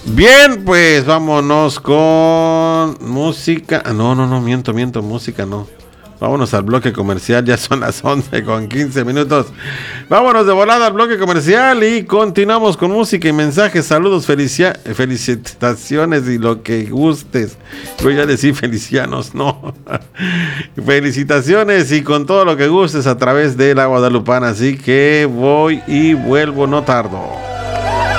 Bien, pues vámonos con música. No, miento, música no. Vámonos al bloque comercial, ya son las 11:15. Vámonos de volada al bloque comercial y continuamos con música y mensajes. Saludos, felicitaciones y lo que gustes. Voy a decir felicianos, no. Felicitaciones y con todo lo que gustes a través de la Guadalupana. Así que voy y vuelvo, no tardo.